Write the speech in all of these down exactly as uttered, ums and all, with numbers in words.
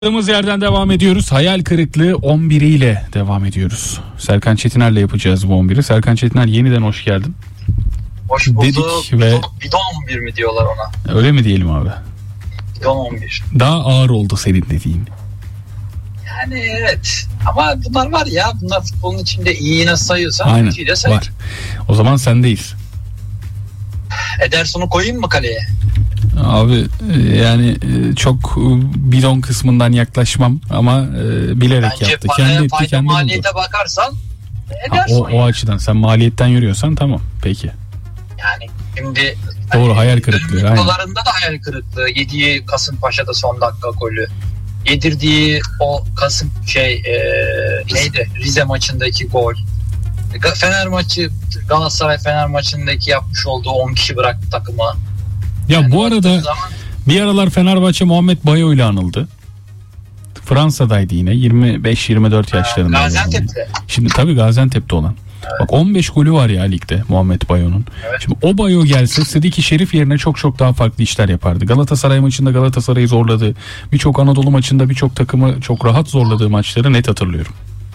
Kaldığımız yerden devam ediyoruz. Hayal kırıklığı on biriyle devam ediyoruz. Serkan Çetiner'le yapacağız bu on biri. Serkan Çetiner, yeniden hoş geldin. Hoş bulduk. Dedik ve... Bidon, bidon on bir mi diyorlar ona? Öyle mi diyelim abi? Bidon on bir. Daha ağır oldu senin dediğin. Yani evet. Ama bunlar var ya. Bunlar futbolun içinde iyi nasıl sayıyorsan. Aynen de say. var. O zaman sendeyiz. Ederson'u koyayım mı kaleye? Abi yani çok bidon kısmından yaklaşmam ama bilerek Bence yaptı. paraya, Kendi etti, fayda kendi maliyete buldu. bakarsan Ha, Ederson. o, o açıdan sen maliyetten yürüyorsan tamam peki. Yani şimdi doğru, hani, hayal kırıklığı. Videolarında da hayal kırıklığı. Yediği Kasımpaşa'da son dakika golü. Yedirdiği o Kasım şey e, neydi? Rize maçındaki gol. Fener maçı, Galatasaray Fener maçındaki yapmış olduğu on kişi bıraktı takımı. Ya yani bu arada zaman... bir aralar Fenerbahçe Muhammed Bayo ile anıldı. Fransa'daydı yine, yirmi beş yirmi dört yaşlarında. Gaziantep'te. Şimdi tabii Gaziantep'te olan. Evet. Bak on beş golü var ya ligde Muhammed Bayo'nun. Evet. Şimdi o Bayo gelse Sıdiki Şerif yerine çok çok daha farklı işler yapardı. Galatasaray maçında Galatasaray'ı zorladı. Birçok Anadolu maçında birçok takımı çok rahat zorladığı maçları net hatırlıyorum.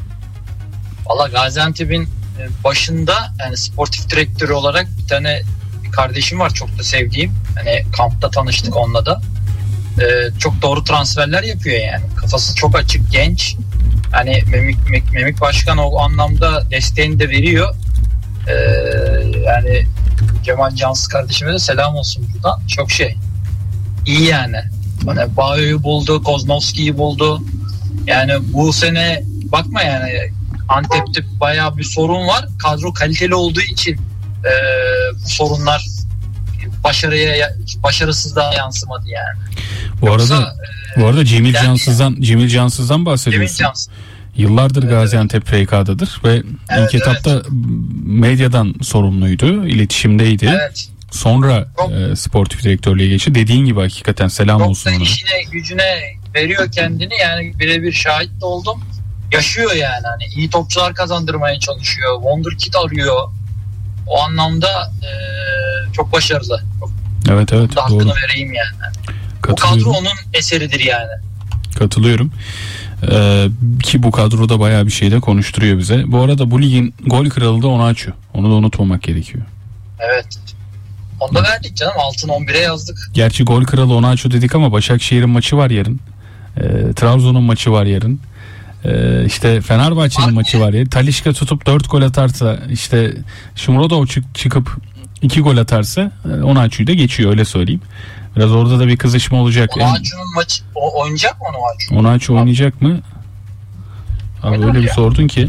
Valla Gaziantep'in başında yani sportif direktörü olarak bir tane bir kardeşim var, çok da sevdiğim. Hani kampta tanıştık onunla da. Ee, çok doğru transferler yapıyor yani. Kafası çok açık, genç. Hani Memik, Memik, Memik Başkan o anlamda desteğini de veriyor. Ee, yani Cemal Cansız kardeşime de selam olsun buradan. Çok şey. İyi yani. Hani Bayo'yu buldu, Koznovski'yi buldu. Yani bu sene bakma yani Antep'te bayağı bir sorun var. Kadro kaliteli olduğu için e, bu sorunlar başarıya başarısızlığa yansımadı yani. Bu Yoksa, arada e, bu arada Cemil Cansız'dan yani. Cemil Cansız'dan bahsediyorsun. Cemil Cansız. Yıllardır evet, Gaziantep F K'dadır ve evet, ilk etapta evet. medyadan sorumluydu, iletişimdeydi. Evet. Sonra e, sportif direktörlüğe geçti. Dediğin gibi hakikaten selam çok olsun ona. Çok işine gücüne veriyor kendini, yani birebir şahit de oldum. Yaşıyor yani, hani iyi topçular kazandırmaya çalışıyor. Wonderkid arıyor. O anlamda e, çok başarılı. Çok, evet evet. Hakkını doğru. vereyim yani. Bu kadro onun eseridir yani. Katılıyorum. Ee, ki bu kadroda bayağı bir şey de konuşturuyor bize. Bu arada bu ligin gol kralı da Onaçu. Onu da unutmamak gerekiyor. Evet. Onu da verdik canım. Altın on bire yazdık. Gerçi gol kralı Onaçu dedik ama Başakşehir'in maçı var yarın. Ee, Trabzon'un maçı var yarın. Ee, işte Fenerbahçe'nin maçı var ya. Talisca tutup dört gol atarsa, işte Şumurodov çık, çıkıp iki gol atarsa Onaçu'yu da geçiyor, öyle söyleyeyim. Biraz orada da bir kızışma olacak. Onaçu'nun maçı o, oynayacak mı Onaçu? Onaçu oynayacak mı? Abi öyle bir sordun ki.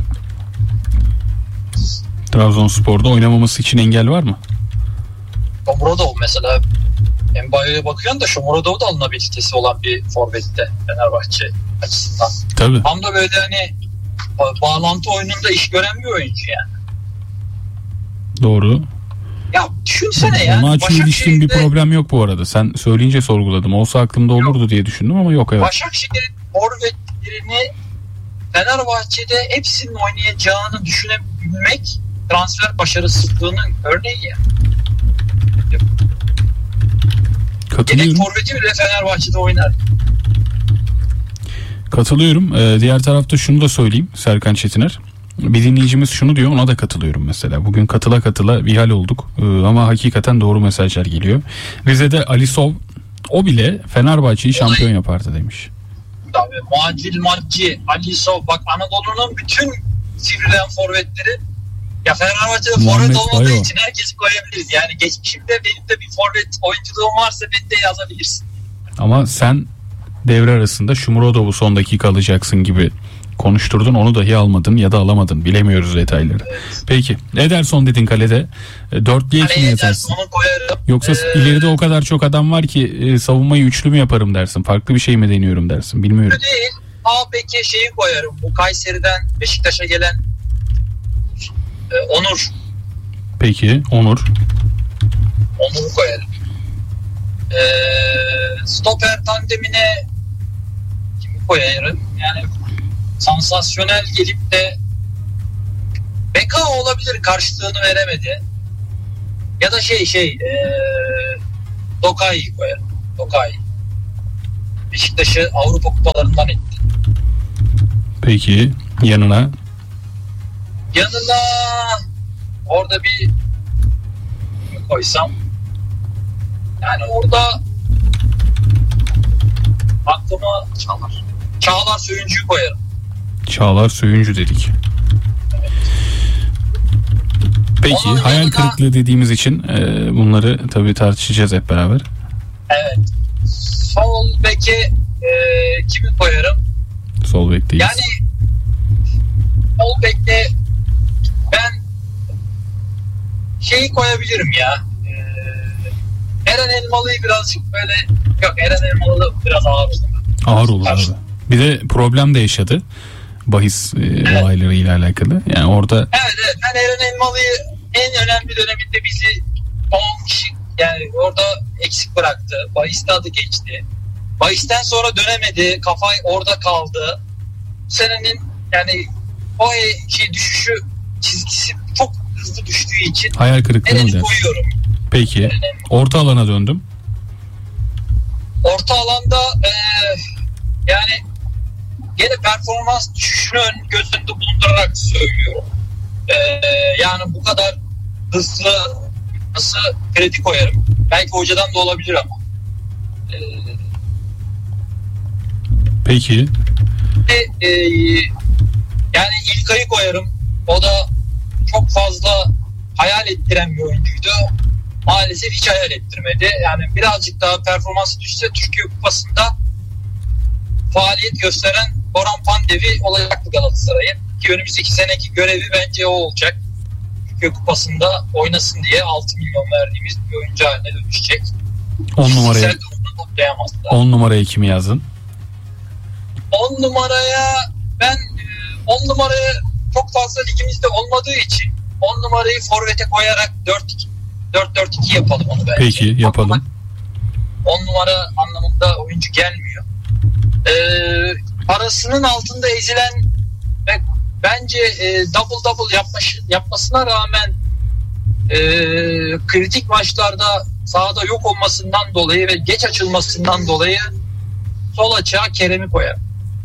Trabzonspor'da oynamaması için engel var mı? Şumurodov mesela. Mbayo'ya bakıyorsun da Şumurodov da alınabilitesi olan bir forvette Fenerbahçe açısından. Tabii. Tam da böyle hani bağlantı oyununda iş gören bir oyuncu yani. Doğru. Ya düşünsene yani. Onaçu'ya ilişkin bir problem yok bu arada. Sen söyleyince sorguladım. Olsa aklımda olurdu yok diye düşündüm ama yok, evet. Başakşehir'in forvetlerini Fenerbahçe'de hepsinin oynayacağını düşünebilmek transfer başarısızlığının örneği ya. Katılıyorum. Yedek forveti bile Fenerbahçe'de oynar. Katılıyorum. Ee, diğer tarafta şunu da söyleyeyim Serkan Çetiner. Bir dinleyicimiz şunu diyor, ona da katılıyorum mesela. Bugün katıla katıla bir hal olduk ee, ama hakikaten doğru mesajlar geliyor. Rize'de Alisov, o bile Fenerbahçe'yi şampiyon yapardı demiş. Tabii Macil Macci, Alisov, bak Anadolu'nun bütün sivrilen forvetleri ya Fenerbahçe'de forvet olmadığı Bayo. için herkesi koyabiliriz. Yani geçmişimde benim de bir forvet oyunculuğum varsa beni de yazabilirsin. Ama sen devre arasında Şumurodov'u son dakika alacaksın gibi konuşturdun, onu dahi almadın ya da alamadın, bilemiyoruz detayları. Evet. Peki Ederson dedin kalede, dörtlüye kim yazarsın? Yoksa ee, ileride o kadar çok adam var ki e, savunmayı üçlü mü yaparım dersin, farklı bir şey mi deniyorum dersin, bilmiyorum. Değil. A peki şeyi koyarım, bu Kayseri'den Beşiktaş'a gelen e, Onur. Peki Onur. Onur'u koyarım. Ee, stoper tandemine kimi koyarım? Yani sansasyonel gelip de Beka olabilir, karşılığını veremedi. Ya da şey şey ee, Dokai'yi koyarım. Dokai. Beşiktaş'ı Avrupa kupalarından etti. Peki yanına? Yanına orada bir koysam, yani orada aklıma Çağlar. Çağlar Söyüncü'yü koyarım. Çağlar Söyüncü dedik. Peki Onun hayal yanında- kırıklığı dediğimiz için e, bunları tabii tartışacağız hep beraber. Evet. Sol beke e, kimi koyarım? Sol bekteyiz. Yani sol bekte ben şeyi koyabilirim ya. Ee, Eren Elmalı'yı birazcık böyle, yok Eren Elmalı biraz ağır olur. Ağır olur abi. Karşı- Bir de problem de yaşadı. Bahis e, Evet. olaylarıyla alakalı. Yani orada Evet, evet. Ben Eren Elmalı'yı en önemli döneminde bizi on kişi yani orada eksik bıraktı. Bahiste adı geçti. Bahisten sonra dönemedi. Kafa orada kaldı. Bu senenin yani o şey düşüşü çizgisi çok hızlı düştüğü için hayal kırıklığı mı Eren'i dersin? koyuyorum. Peki Eren'i. orta alana döndüm. Orta alanda e, yani gene performans düşüşünü ön- göz önünde bulundurarak söylüyorum. E, yani bu kadar hızlı nasıl kredi koyarım. Belki hocadan da olabilir ama. E, Peki de, e, yani İlkay'ı koyarım. O da çok fazla hayal ettiren bir oyuncuydu. Maalesef hiç hayal ettirmedi. Yani birazcık daha performansı düşse Türkiye Kupası'nda faaliyet gösteren Orhan Pandevi olacaktı Galatasaray'ın. Ki önümüzdeki seneki görevi bence o olacak. Türkiye Kupası'nda oynasın diye altı milyon verdiğimiz bir oyuncu haline dönüşecek. on numaraya Fiziksel durumda toplayamazlar. on numaraya kimi yazdın? on numaraya ben on numaraya çok fazla ligimizde olmadığı için on numarayı forvete koyarak dört dört iki yapalım onu bence. Peki yapalım. on numara anlamında oyuncu gelmiyor. Ee, parasının altında ezilen ve bence e, double double yapmış, yapmasına rağmen e, kritik maçlarda sahada yok olmasından dolayı ve geç açılmasından dolayı sol açığa Kerem'i koyar.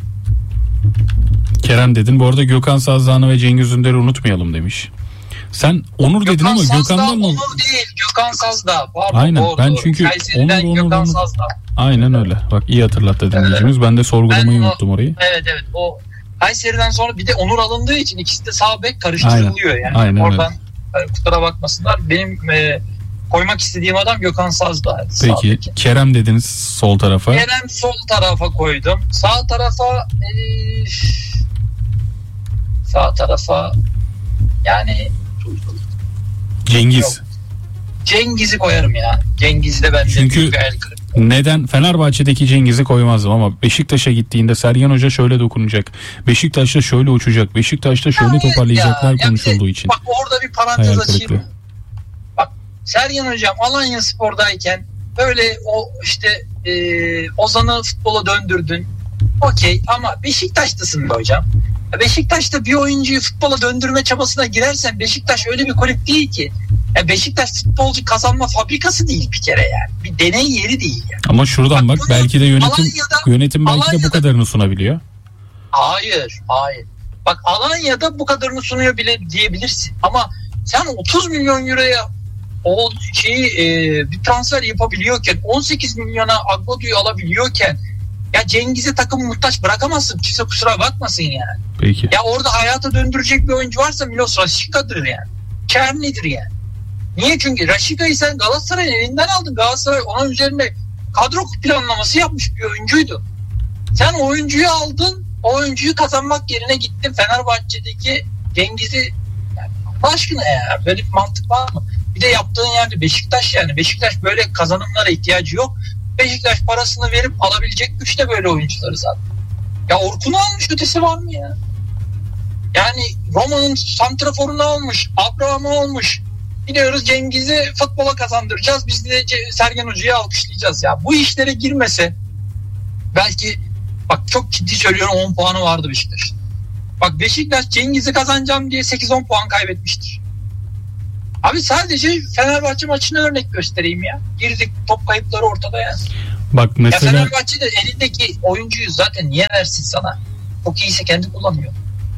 Kerem dedin. Bu arada Gökhan Sazlıhan'ı ve Cengiz Ünder'i unutmayalım demiş. Sen Onur dedin ama Sazda, Gökhan'dan mı? Onur değil, Gökhan Sazda. Pardon, Aynen, doğru, ben doğru. çünkü Kayseri'den Onur, Onur, Gökhan Onur. Sazda. Aynen öyle. Bak iyi hatırlattı dinleyicimiz. Ben de sorgulamayı Ben o- unuttum orayı. Evet evet, o Kayseri'den sonra bir de Onur alındığı için ikisi de sağ bek karıştırılıyor. Aynen, Yani aynen oradan e, kusura bakmasınlar. Benim e, koymak istediğim adam Gökhan Sazda. sağ Peki beki. Kerem dediniz sol tarafa. Kerem sol tarafa koydum. Sağ tarafa e, sağ tarafa yani Cengiz. Yok. Cengiz'i koyarım ya. Cengiz de bence Çünkü- büyük bir el kırıklığı. Neden Fenerbahçe'deki Cengiz'i koymazdım ama Beşiktaş'a gittiğinde Sergen Hoca şöyle dokunacak. Beşiktaş'ta şöyle uçacak. Beşiktaş'ta şöyle Hayır toparlayacaklar ya, ya konuşulduğu bir de için. Bak orada bir parantez Hayal açayım. kırıklığı. Bak Sergen Hocam Alanya Spor'dayken böyle o işte e, Ozan'ı futbola döndürdün. Okey ama Beşiktaş'tasın be hocam. Ya Beşiktaş'ta bir oyuncuyu futbola döndürme çabasına girersen Beşiktaş öyle bir kulüp değil ki. Ya Beşiktaş futbolcu kazanma fabrikası değil bir kere yani. Bir deney yeri değil yani. Ama şuradan bak bunu belki de yönetim Alanya'da- yönetim belki de bu Alanya'da- kadarını sunabiliyor. Hayır, hayır. Bak Alanya'da bu kadarını sunuyor bile diyebilirsin. Ama sen otuz milyon euroya o şeyi e, bir transfer yapabiliyorken, on sekiz milyona Agbodu'yu alabiliyorken ya Cengiz'e takım muhtaç bırakamazsın. Kimse kusura bakmasın yani. Peki. Ya orada hayata döndürecek bir oyuncu varsa Milos Raşika'dır yani. Çerni'dir yani. Niye? Çünkü Raşika'yı sen Galatasaray'ın elinden aldın. Galatasaray onun üzerine kadro planlaması yapmış bir oyuncuydu. Sen oyuncuyu aldın, o oyuncuyu kazanmak yerine gittin Fenerbahçe'deki Cengiz'i, yani Allah aşkına ya böyle bir mantık var mı? Bir de yaptığın yerde Beşiktaş, yani Beşiktaş böyle kazanımlara ihtiyacı yok. Beşiktaş parasını verip alabilecek güçte böyle oyuncuları zaten. Ya Orkun'u almış, ötesi var mı ya? Yani Roma'nın santraforunu almış, Abraham'ı almış. Gidiyoruz Cengiz'i futbola kazandıracağız. Biz de Ce- Sergen Hoca'yı alkışlayacağız ya. Bu işlere girmese belki, bak çok ciddi söylüyorum, on puanı vardı Beşiktaş'ın. Bak Beşiktaş Cengiz'i kazanacağım diye sekiz on puan kaybetmiştir. Abi sadece Fenerbahçe maçına örnek göstereyim ya. Girdik, top kayıpları ortada yani. Bak Ya mesela Fenerbahçe'de elindeki oyuncuyu zaten niye versin sana? Çok iyiyse kendi kullanıyor.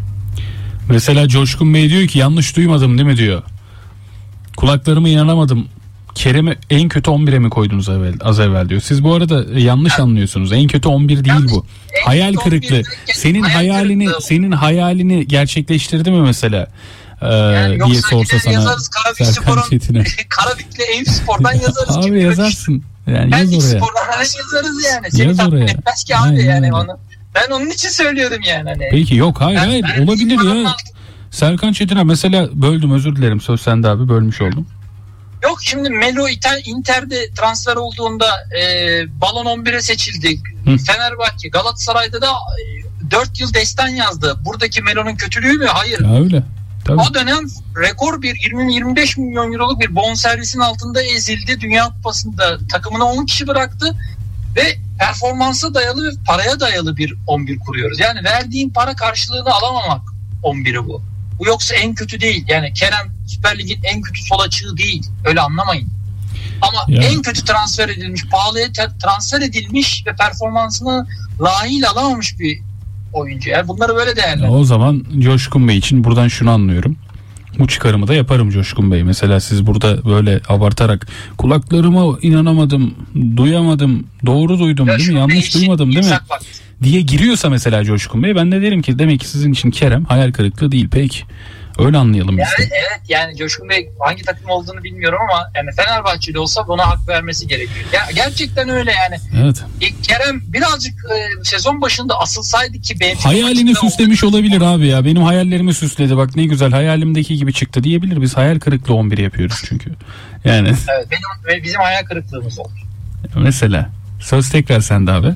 mesela Coşkun Bey diyor ki yanlış duymadım değil mi diyor. Kulaklarıma inanamadım. Kerem'i en kötü on bire mi koydunuz evvel, az evvel diyor. Siz bu arada yanlış Ya, anlıyorsunuz. En kötü on bir değil yanlış. bu. En Hayal kötü on bir kırıklığı. değil, Senin hayal hayalini kırıklığı. senin hayalini gerçekleştirdi mi mesela? Ee, Yani diye yoksa sorsa gider sana yazarız Karabük Serkan Spor'un Çetin'e. Karabük'le Eyüp Spor'dan yazarız. Abi Kim bilir? yazarsın. Yani Ben yaz ilk oraya. Spor'dan hemen yazarız yani. Seni Yaz tatmin oraya. etmez ki abi Aynen yani öyle. onu. Ben onun için söylüyorum yani. Hani. Peki yok hayır Ben- hayır ben olabilir bizim ya. adamla- Serkan Çetin'e mesela böldüm, özür dilerim, söz sende abi, bölmüş oldum. Yok şimdi Melo İter, Inter'de transfer olduğunda e, Balon on bire seçildi. Hı. Fenerbahçe Galatasaray'da da e, dört yıl destan yazdı. Buradaki Melo'nun kötülüğü mü? Hayır. Ya öyle. Tabii. O dönem rekor bir yirmi yirmi beş milyon euroluk bir bonservisin altında ezildi. Dünya Kupası'nda takımına on kişi bıraktı ve performansa dayalı ve paraya dayalı bir on bir kuruyoruz. Yani verdiğin para karşılığını alamamak on biri bu. Bu yoksa en kötü değil. Yani Kerem Süper Lig'in en kötü sol açığı değil. Öyle anlamayın. Ama Yani. en kötü transfer edilmiş, pahalıya te- transfer edilmiş ve performansını layığıyla alamamış bir oyuncu. Yani bunları böyle Ya değerlendir. o zaman Coşkun Bey için buradan şunu anlıyorum. Bu çıkarımı da yaparım Coşkun Bey. Mesela siz burada böyle abartarak kulaklarıma inanamadım, duyamadım, doğru duydum değil mi, yanlış duymadım değil mi diye giriyorsa mesela Coşkun Bey, ben de derim ki demek ki sizin için Kerem hayal kırıklığı değil. Peki öyle anlayalım biz Yani de. evet yani Coşkun Bey hangi takım olduğunu bilmiyorum ama yani Fenerbahçeli olsa buna hak vermesi gerekiyor. Ya gerçekten öyle yani. Evet. E, Kerem birazcık e, sezon başında asılsaydı ki Benfica Hayalini maçında süslemiş oldu. olabilir abi ya. Benim hayallerimi süsledi. Bak ne güzel, hayalimdeki gibi çıktı diyebilir. Biz hayal kırıklığı on bir yapıyoruz çünkü. Yani Evet benim ve bizim hayal kırıklığımız oldu. mesela söz tekrar sende abi.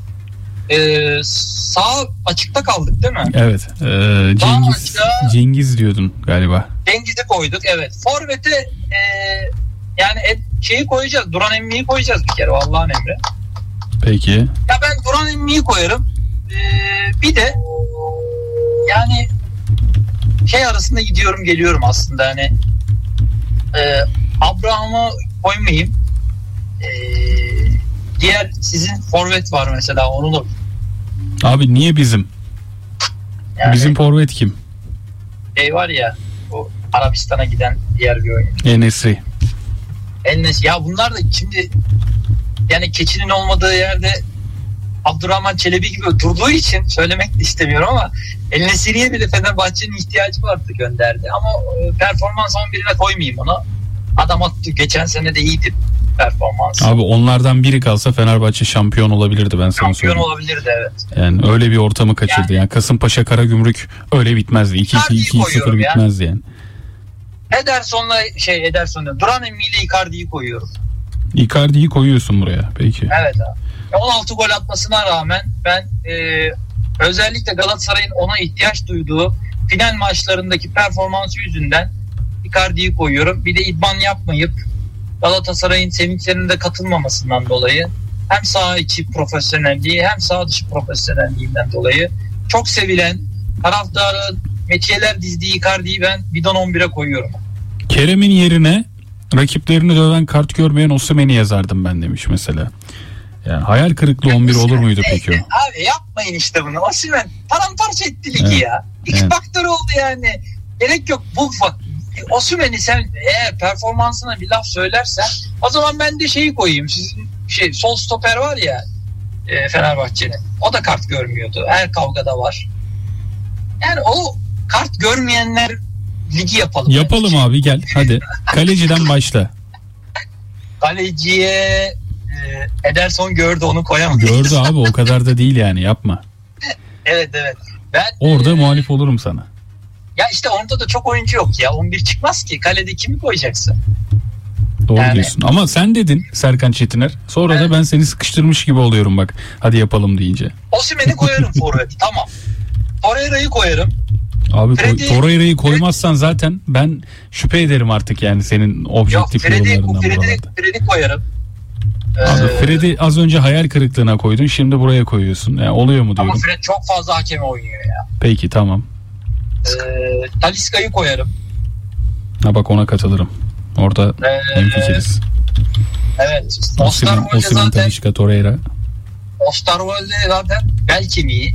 Ee, sağ açıkta kaldık değil mi? Evet. Ee, Cengiz açığa- Cengiz diyordun galiba. Cengiz'i koyduk evet. Forvet'e e, yani et, şeyi koyacağız. Duran Emmi'yi koyacağız bir kere o Allah'ın emri. Peki. Ya ben Duran Emmi'yi koyarım. Ee, bir de yani şey arasında gidiyorum geliyorum aslında hani e, Abraham'ı koymayayım. E, diğer sizin forvet var mesela onu da Abi niye bizim? yani Bizim forvet kim? şey var ya o Arabistan'a giden diğer bir oyuncu. En-Nesyri. Elnes ya bunlar da şimdi yani keçinin olmadığı yerde Abdurrahman Çelebi gibi durduğu için söylemek de istemiyorum ama El-Nesiri'ye bile Fenerbahçe'nin ihtiyacı vardı gönderdi ama e, performans on birine koymayayım onu. Adam attı geçen sene de iyiydi performans. Abi onlardan biri kalsa Fenerbahçe şampiyon olabilirdi, ben sana Şampiyon söyleyeyim. olabilirdi evet. Yani öyle bir ortamı kaçırdı. Yani, yani Kasımpaşa Karagümrük öyle bitmezdi. iki iki iki sıfır bitmezdi yani. Ederson'la şey Ederson'la Duran Emmi ile Icardi'yi koyuyorum. Icardi'yi koyuyorsun buraya. Peki. Evet abi. on altı gol atmasına rağmen ben e, özellikle Galatasaray'ın ona ihtiyaç duyduğu final maçlarındaki performansı yüzünden Icardi'yi koyuyorum. Bir de idman yapmayıp Galatasaray'ın sevinçlerinde katılmamasından dolayı hem saha içi profesyonelliği hem saha dışı profesyonelliğinden dolayı çok sevilen taraftarın metiyeler dizdiği Icardi'yi ben bidon on bire koyuyorum. Kerem'in yerine rakiplerini döven, kart görmeyen Osimhen'i yazardım ben demiş mesela. Yani hayal kırıklığı on bir olur muydu peki o? Abi yapmayın işte bunu. Osimhen paramparça etti ligi Evet. ya. İki Evet. faktör oldu yani. Gerek yok. Bu Osimhen'i sen eğer performansına bir laf söylersen o zaman ben de şeyi koyayım. Sizin şey sol stoper var ya e, Fenerbahçe'nin. O da kart görmüyordu. Her kavgada var. Yani o kart görmeyenler ligi yapalım. Yapalım Şey, abi gel hadi. Kaleciden başla. Kaleciye e, Ederson gördü onu koyamadı. Gördü abi, o kadar da değil yani, yapma. Evet evet. Ben Orada e, muhalif olurum sana. Ya işte orada da çok oyuncu yok ya. on bir çıkmaz ki. Kalede kimi koyacaksın? Doğru Yani- diyorsun. Ama sen dedin Serkan Çetiner. Sonra Evet. da ben seni sıkıştırmış gibi oluyorum bak. Hadi yapalım deyince. Osimhen'i koyarım forvet. Tamam. Torreira'yı koyarım. Abi koy, Freddy- Torreira'yı koymazsan zaten ben şüphe ederim artık yani senin Yok objektif Freddy, yorumlarından Freddy, buralarda. Freddy koyarım. Abi Ee, Freddy az önce hayal kırıklığına koydun, şimdi buraya koyuyorsun. Yani oluyor mu ama diyorum. Fred çok fazla hakeme oynuyor ya. Peki tamam. Ee, Talisca'yı koyarım. Ha bak, ona katılırım. Orada Ee, hemfikiriz. Evet. Osimhen, Osterwolde Osimhen, zaten Talisca, Torreira. Osterwolde zaten bel kemiği.